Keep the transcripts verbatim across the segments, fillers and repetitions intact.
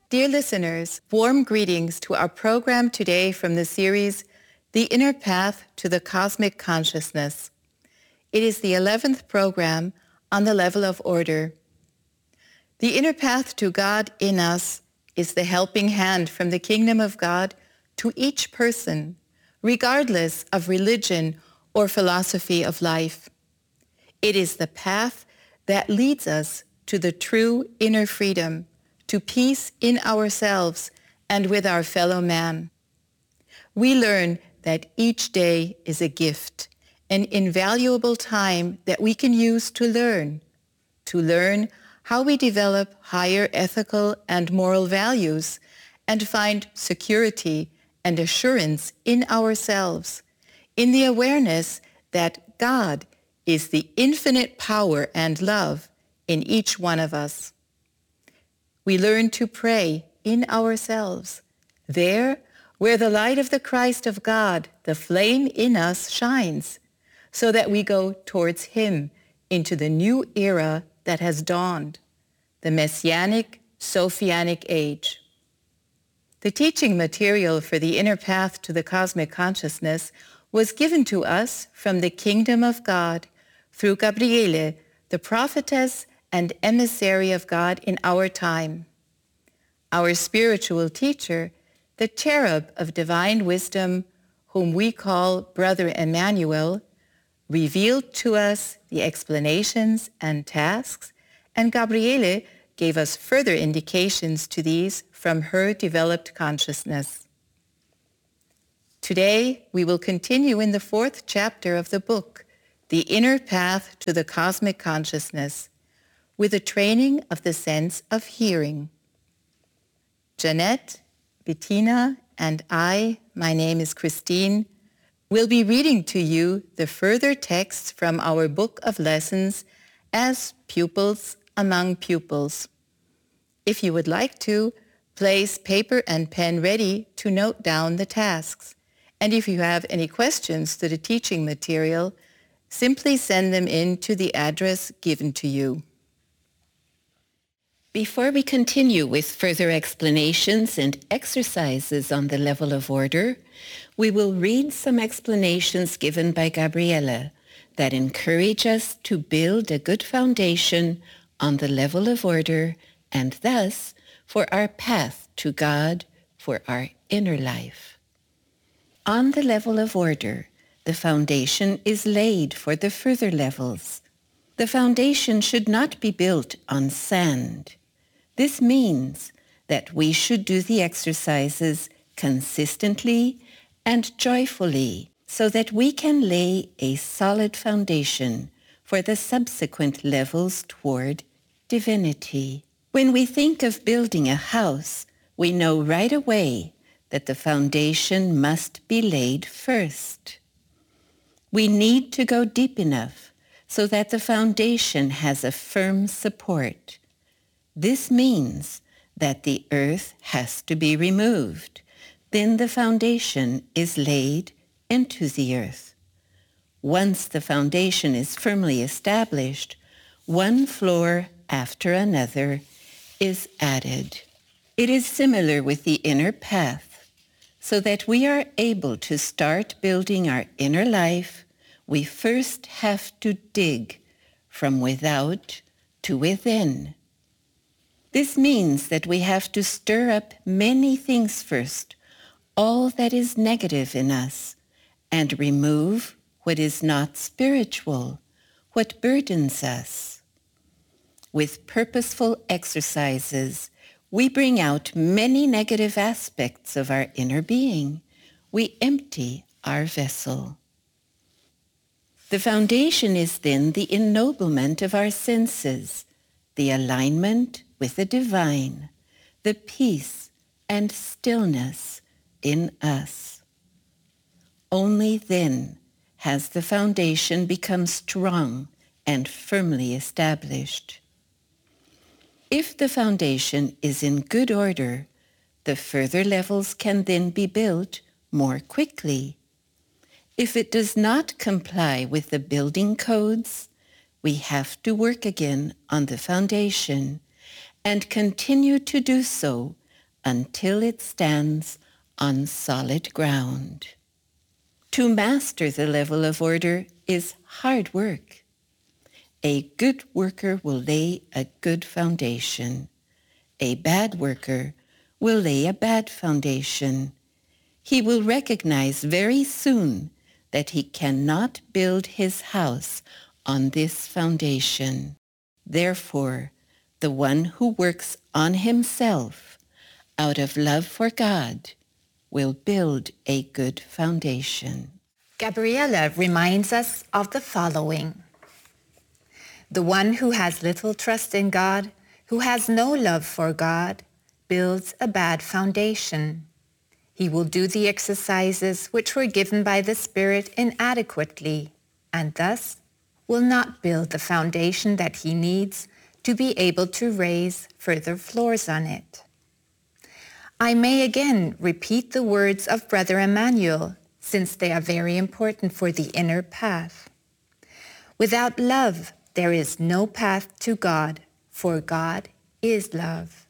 Dear listeners, warm greetings to our program today from the series, The Inner Path to the Cosmic Consciousness. It is the eleventh program on the level of order. The inner path to God in us is the helping hand from the kingdom of God to each person, regardless of religion or philosophy of life. It is the path that leads us to the true inner freedom, to peace in ourselves and with our fellow man. We learn that each day is a gift, an invaluable time that we can use to learn, to learn how we develop higher ethical and moral values and find security and assurance in ourselves, in the awareness that God is the infinite power and love in each one of us. We learn to pray in ourselves, there where the light of the Christ of God, the flame in us, shines, so that we go towards Him into the new era that has dawned, the Messianic, Sophianic age. The teaching material for the inner path to the cosmic consciousness was given to us from the kingdom of God through Gabriele, the prophetess and emissary of God in our time. Our spiritual teacher, the cherub of divine wisdom, whom we call Brother Emmanuel, revealed to us the explanations and tasks, and Gabriele gave us further indications to these from her developed consciousness. Today, we will continue in the fourth chapter of the book, The Inner Path to the Cosmic Consciousness, with a training of the sense of hearing. Jeanette, Bettina, and I, my name is Christine, will be reading to you the further texts from our book of lessons as pupils among pupils. If you would like to, place paper and pen ready to note down the tasks. And if you have any questions to the teaching material, simply send them in to the address given to you. Before we continue with further explanations and exercises on the level of order, we will read some explanations given by Gabriele that encourage us to build a good foundation on the level of order and thus for our path to God, for our inner life. On the level of order, the foundation is laid for the further levels. The foundation should not be built on sand. This means that we should do the exercises consistently and joyfully so that we can lay a solid foundation for the subsequent levels toward divinity. When we think of building a house, we know right away that the foundation must be laid first. We need to go deep enough so that the foundation has a firm support. This means that the earth has to be removed. Then the foundation is laid into the earth. Once the foundation is firmly established, one floor after another is added. It is similar with the inner path. So that we are able to start building our inner life, we first have to dig from without to within. This means that we have to stir up many things first, all that is negative in us, and remove what is not spiritual, what burdens us. With purposeful exercises, we bring out many negative aspects of our inner being. We empty our vessel. The foundation is then the ennoblement of our senses, the alignment with the divine, the peace and stillness in us. Only then has the foundation become strong and firmly established. If the foundation is in good order, the further levels can then be built more quickly. If it does not comply with the building codes, we have to work again on the foundation and continue to do so until it stands on solid ground. To master the level of order is hard work. A good worker will lay a good foundation. A bad worker will lay a bad foundation. He will recognize very soon that he cannot build his house on this foundation. Therefore, the one who works on himself out of love for God will build a good foundation. Gabriella reminds us of the following. The one who has little trust in God, who has no love for God, builds a bad foundation. He will do the exercises which were given by the Spirit inadequately, and thus will not build the foundation that he needs to be able to raise further floors on it. I may again repeat the words of Brother Emmanuel, since they are very important for the inner path. Without love, there is no path to God, for God is love.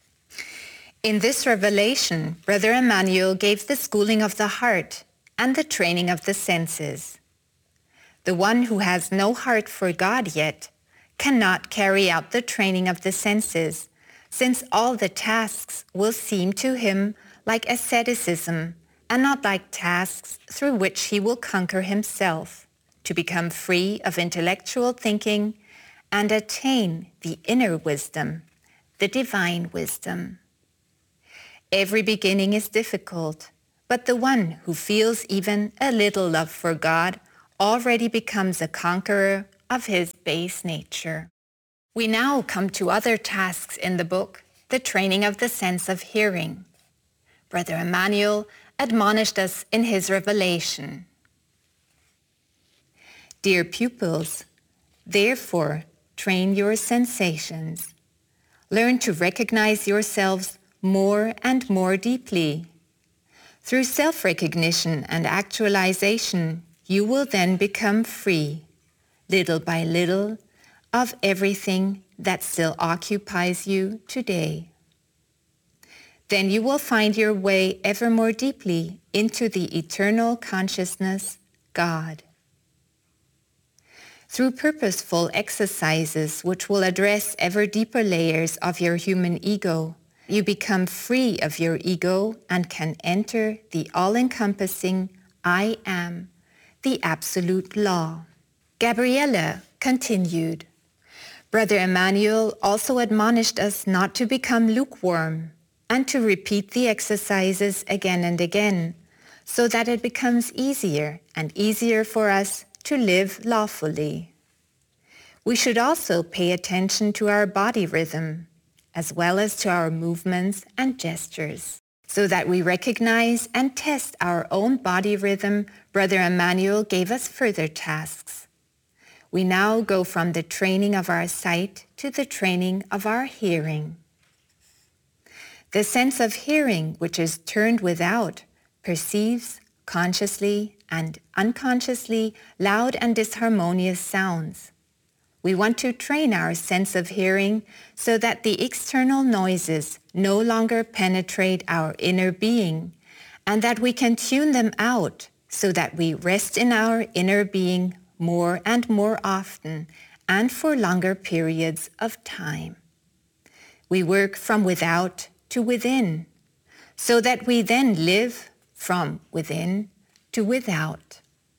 In this revelation, Brother Emmanuel gave the schooling of the heart and the training of the senses. The one who has no heart for God yet cannot carry out the training of the senses, since all the tasks will seem to him like asceticism and not like tasks through which he will conquer himself, to become free of intellectual thinking and attain the inner wisdom, the divine wisdom. Every beginning is difficult, but the one who feels even a little love for God already becomes a conqueror of his base nature. We now come to other tasks in the book, the training of the sense of hearing. Brother Emmanuel admonished us in his revelation. Dear pupils, therefore train your sensations. Learn to recognize yourselves more and more deeply. Through self-recognition and actualization, you will then become free, little by little, of everything that still occupies you today. Then you will find your way ever more deeply into the eternal consciousness, God. Through purposeful exercises which will address ever deeper layers of your human ego, you become free of your ego and can enter the all-encompassing I am, the absolute law. Gabriella continued. Brother Emmanuel also admonished us not to become lukewarm and to repeat the exercises again and again, so that it becomes easier and easier for us to live lawfully. We should also pay attention to our body rhythm, as well as to our movements and gestures, so that we recognize and test our own body rhythm. Brother Emmanuel gave us further tasks. We now go from the training of our sight to the training of our hearing. The sense of hearing, which is turned without, perceives consciously and unconsciously loud and disharmonious sounds. We want to train our sense of hearing so that the external noises no longer penetrate our inner being, and that we can tune them out so that we rest in our inner being more and more often and for longer periods of time. We work from without to within, so that we then live from within to without.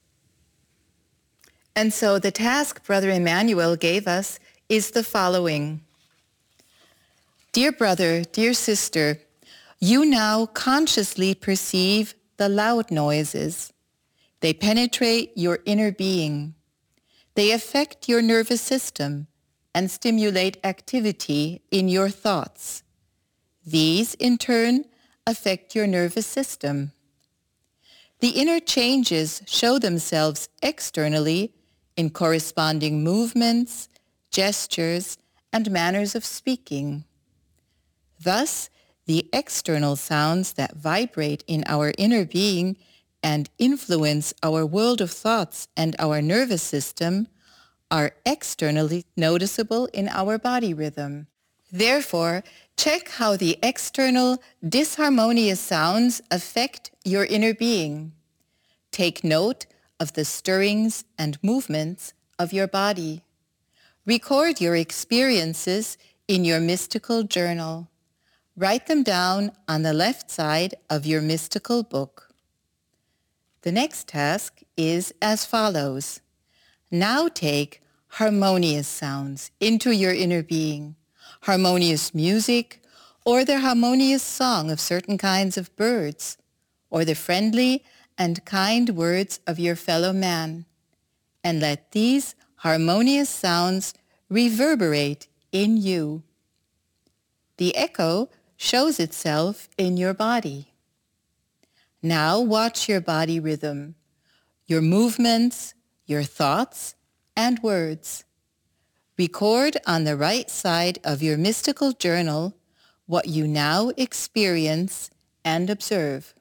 And so the task Brother Emmanuel gave us is the following. Dear brother, dear sister, you now consciously perceive the loud noises. They penetrate your inner being. They affect your nervous system and stimulate activity in your thoughts. These, in turn, affect your nervous system. The inner changes show themselves externally in corresponding movements, gestures, and manners of speaking. Thus, the external sounds that vibrate in our inner being and influence our world of thoughts and our nervous system are externally noticeable in our body rhythm. Therefore, Check how the external disharmonious sounds affect your inner being. Take note of the stirrings and movements of your body. Record your experiences in your mystical journal. Write them down on the left side of your mystical book. The next task is as follows. Now take harmonious sounds into your inner being, harmonious music, or the harmonious song of certain kinds of birds, or the friendly and kind words of your fellow man, and let these harmonious sounds reverberate in you. The echo shows itself in your body. Now watch your body rhythm, your movements, your thoughts, and words. Record on the right side of your mystical journal what you now experience and observe.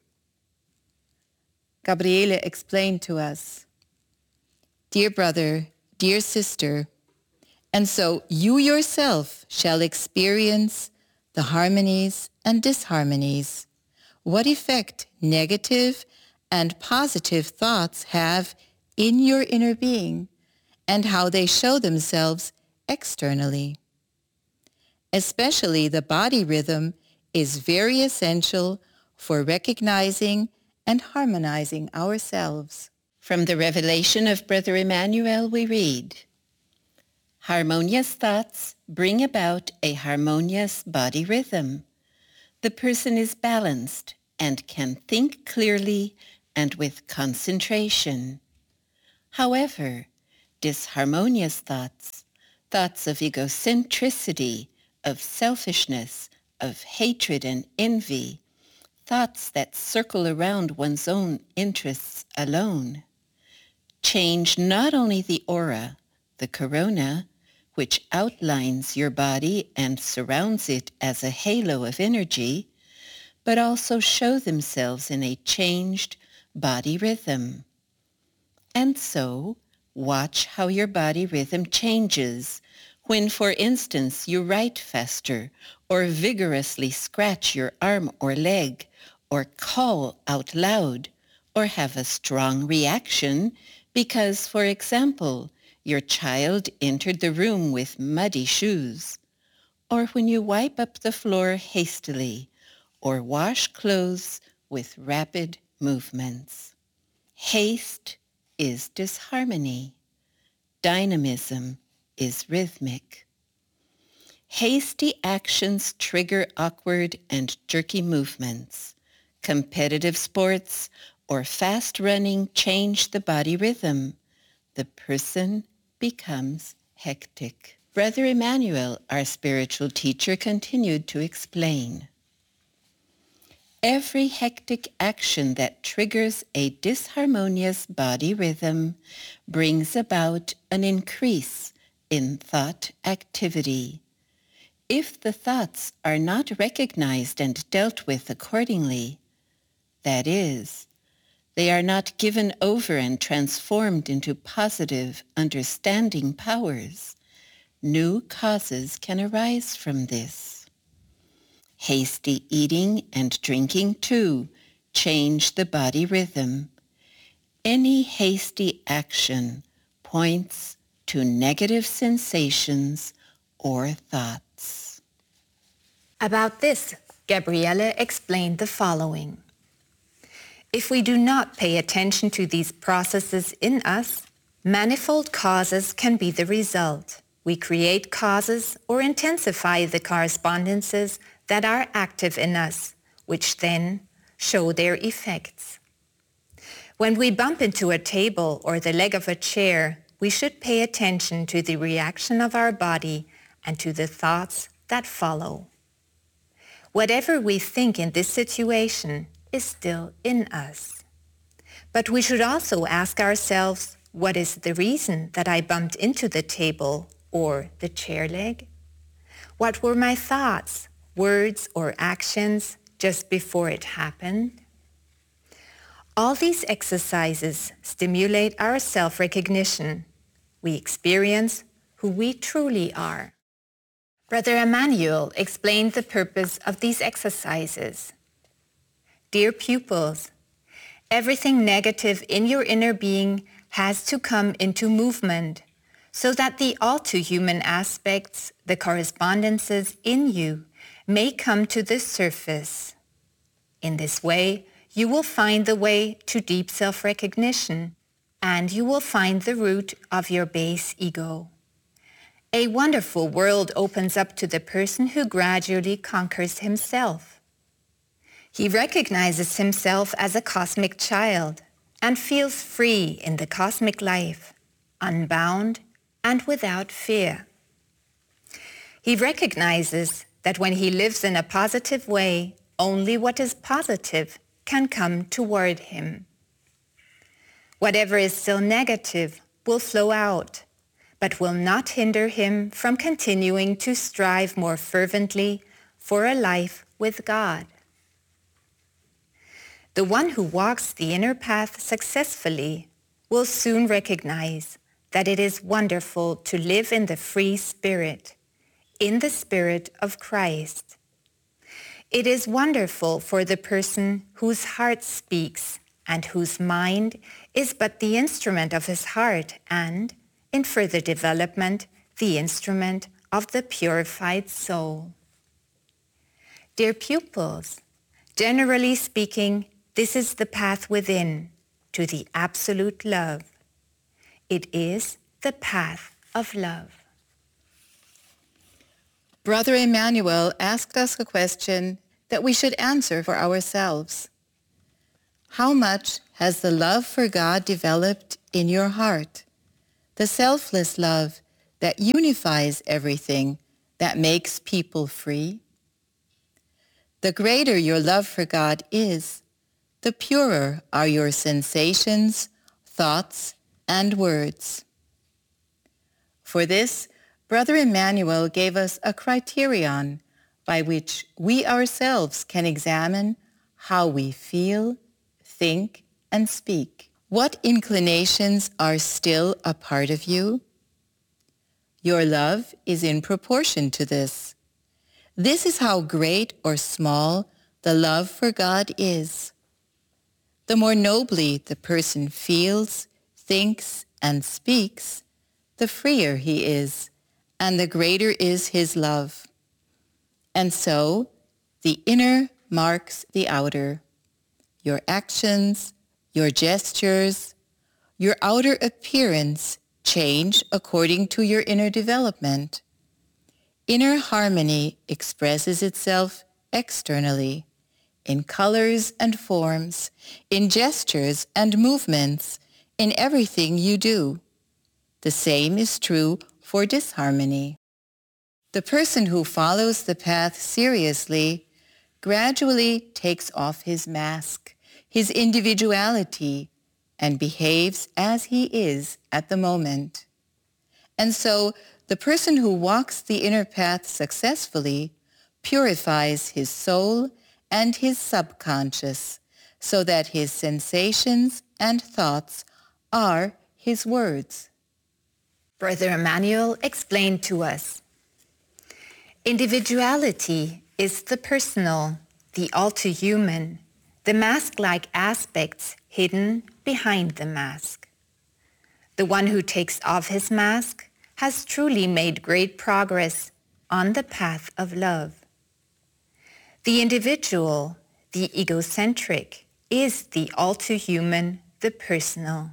Gabriele explained to us, "Dear brother, dear sister, and so you yourself shall experience the harmonies and disharmonies, what effect negative and positive thoughts have in your inner being, and how they show themselves externally. Especially the body rhythm is very essential for recognizing and harmonizing ourselves." From the Revelation of Brother Emmanuel we read, "Harmonious thoughts bring about a harmonious body rhythm. The person is balanced and can think clearly and with concentration. However, disharmonious thoughts, thoughts of egocentricity, of selfishness, of hatred and envy, thoughts that circle around one's own interests alone, change not only the aura, the corona, which outlines your body and surrounds it as a halo of energy, but also show themselves in a changed body rhythm. And so, watch how your body rhythm changes when, for instance, you write faster or vigorously scratch your arm or leg or call out loud or have a strong reaction because, for example, your child entered the room with muddy shoes, or when you wipe up the floor hastily or wash clothes with rapid movements. Haste is disharmony. Dynamism is rhythmic. Hasty actions trigger awkward and jerky movements. Competitive sports or fast running change the body rhythm. The person becomes hectic." Brother Emmanuel, our spiritual teacher, continued to explain, "Every hectic action that triggers a disharmonious body rhythm brings about an increase in thought activity. If the thoughts are not recognized and dealt with accordingly, that is, they are not given over and transformed into positive, understanding powers, new causes can arise from this. Hasty eating and drinking, too, change the body rhythm. Any hasty action points to negative sensations or thoughts." About this, Gabriele explained the following. If we do not pay attention to these processes in us, manifold causes can be the result. We create causes or intensify the correspondences that are active in us, which then show their effects. When we bump into a table or the leg of a chair, we should pay attention to the reaction of our body and to the thoughts that follow. Whatever we think in this situation is still in us. But we should also ask ourselves, what is the reason that I bumped into the table or the chair leg? What were my thoughts, words, or actions just before it happened? All these exercises stimulate our self-recognition. We experience who we truly are. Brother Emmanuel explained the purpose of these exercises. Dear pupils, everything negative in your inner being has to come into movement so that the all-too-human aspects, the correspondences in you, may come to the surface. In this way, you will find the way to deep self-recognition, and you will find the root of your base ego. A wonderful world opens up to the person who gradually conquers himself. He recognizes himself as a cosmic child and feels free in the cosmic life, unbound and without fear. He recognizes that when he lives in a positive way, only what is positive can come toward him. Whatever is still negative will flow out, but will not hinder him from continuing to strive more fervently for a life with God. The one who walks the inner path successfully will soon recognize that it is wonderful to live in the free spirit, in the spirit of Christ. It is wonderful for the person whose heart speaks and whose mind is but the instrument of his heart and, in further development, the instrument of the purified soul. Dear pupils, generally speaking, this is the path within to the absolute love. It is the path of love. Brother Emmanuel asked us a question that we should answer for ourselves. How much has the love for God developed in your heart? The selfless love that unifies everything, that makes people free? The greater your love for God is, the purer are your sensations, thoughts, and words. For this, Brother Emmanuel gave us a criterion by which we ourselves can examine how we feel, think, and speak. What inclinations are still a part of you? Your love is in proportion to this. This is how great or small the love for God is. The more nobly the person feels, thinks, and speaks, the freer he is, and the greater is his love. And so, the inner marks the outer. Your actions, your gestures, your outer appearance change according to your inner development. Inner harmony expresses itself externally, in colors and forms, in gestures and movements, in everything you do. The same is true for disharmony. The person who follows the path seriously gradually takes off his mask, his individuality, and behaves as he is at the moment. And so the person who walks the inner path successfully purifies his soul and his subconscious so that his sensations and thoughts are his words. Brother Emmanuel explained to us, individuality is the personal, the all-too-human, the mask-like aspects hidden behind the mask. The one who takes off his mask has truly made great progress on the path of love. The individual, the egocentric, is the all-too-human, the personal.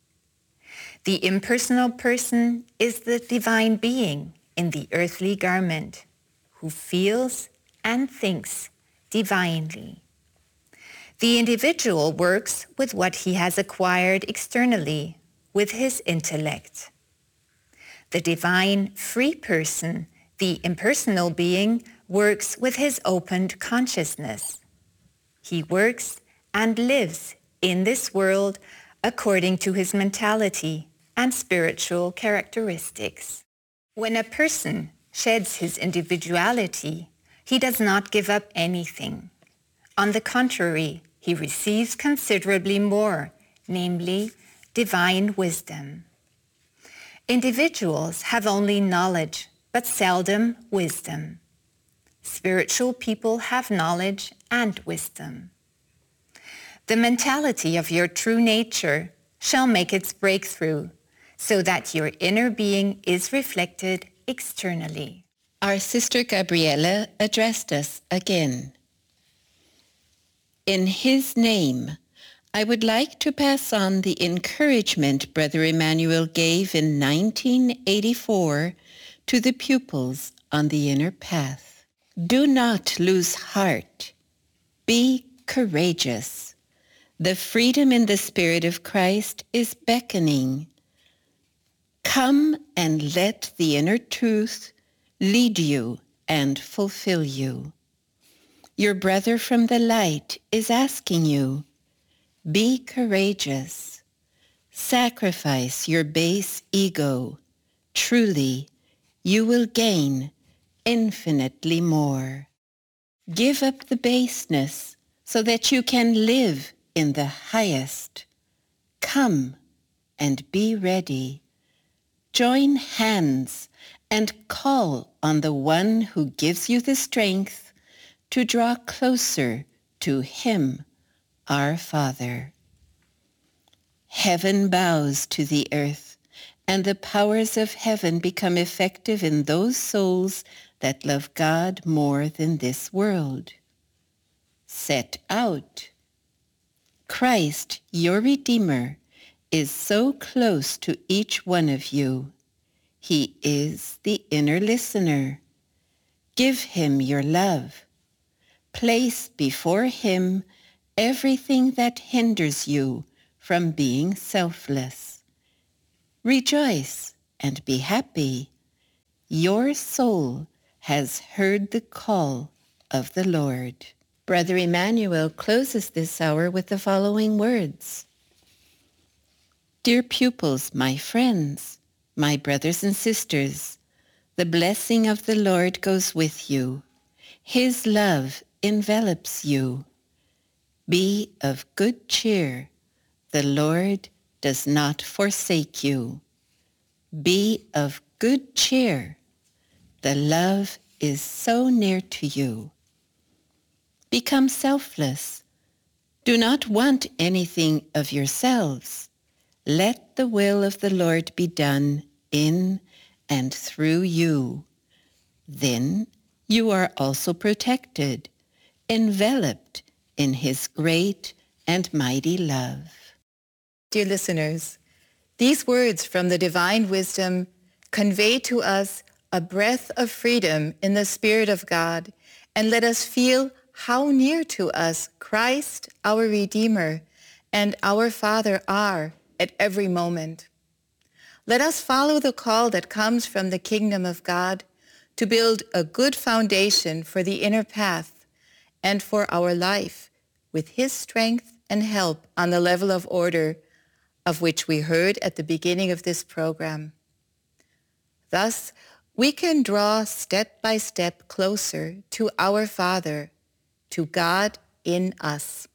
The impersonal person is the divine being in the earthly garment, who feels and thinks divinely. The individual works with what he has acquired externally, with his intellect. The divine free person, the impersonal being, works with his opened consciousness. He works and lives in this world according to his mentality and spiritual characteristics. When a person sheds his individuality, he does not give up anything. On the contrary, he receives considerably more, namely, divine wisdom. Individuals have only knowledge, but seldom wisdom. Spiritual people have knowledge and wisdom. The mentality of your true nature shall make its breakthrough, so that your inner being is reflected externally. Our Sister Gabriella addressed us again. In his name, I would like to pass on the encouragement Brother Emmanuel gave in nineteen eighty-four to the pupils on the inner path. Do not lose heart. Be courageous. The freedom in the Spirit of Christ is beckoning. Come and let the inner truth lead you and fulfill you. Your brother from the light is asking you, be courageous. Sacrifice your base ego. Truly, you will gain infinitely more. Give up the baseness so that you can live in the highest. Come and be ready. Join hands and call on the one who gives you the strength to draw closer to him, our Father. Heaven bows to the earth, and the powers of heaven become effective in those souls that love God more than this world. Set out. Christ, your Redeemer, is so close to each one of you. He is the inner listener. Give him your love. Place before him everything that hinders you from being selfless. Rejoice and be happy. Your soul has heard the call of the Lord. Brother Emmanuel closes this hour with the following words. Dear pupils, my friends, my brothers and sisters, the blessing of the Lord goes with you. His love envelops you. Be of good cheer. The Lord does not forsake you. Be of good cheer. The love is so near to you. Become selfless. Do not want anything of yourselves. Let the will of the Lord be done in and through you. Then you are also protected, enveloped in his great and mighty love. Dear listeners, these words from the divine wisdom convey to us a breath of freedom in the Spirit of God, and let us feel how near to us Christ, our Redeemer, and our Father are at every moment. Let us follow the call that comes from the kingdom of God to build a good foundation for the inner path and for our life with his strength and help on the level of order of which we heard at the beginning of this program. Thus, we can draw step by step closer to our Father, to God in us.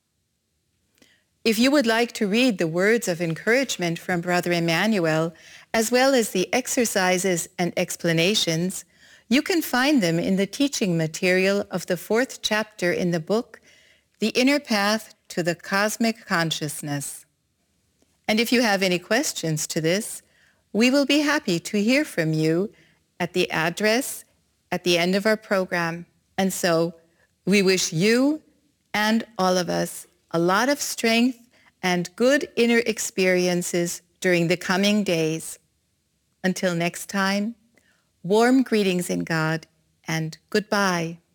If you would like to read the words of encouragement from Brother Emmanuel, as well as the exercises and explanations, you can find them in the teaching material of the fourth chapter in the book, The Inner Path to the Cosmic Consciousness. And if you have any questions to this, we will be happy to hear from you at the address at the end of our program. And so we wish you and all of us a lot of strength and good inner experiences during the coming days. Until next time, warm greetings in God and goodbye.